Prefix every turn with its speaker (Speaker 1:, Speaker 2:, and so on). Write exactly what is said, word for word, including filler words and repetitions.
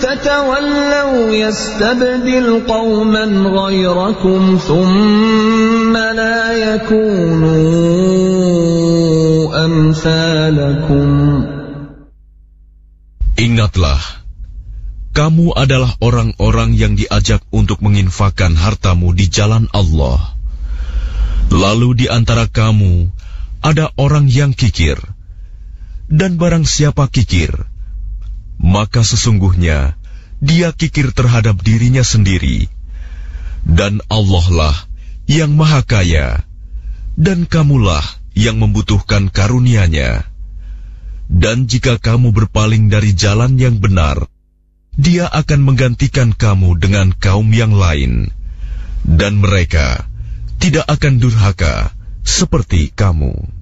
Speaker 1: تتولوا يستبدل قوما غيركم ثم لا يكونوا أمثالكم.
Speaker 2: Ingatlah, kamu adalah orang-orang yang diajak untuk menginfakkan hartamu di jalan Allah. Lalu di antara kamu ada orang yang kikir, dan barang siapa kikir, maka sesungguhnya dia kikir terhadap dirinya sendiri, dan Allah lah yang Maha Kaya, dan kamulah yang membutuhkan karunia-Nya. Dan jika kamu berpaling dari jalan yang benar, Dia akan menggantikan kamu dengan kaum yang lain, dan mereka tidak akan durhaka seperti kamu.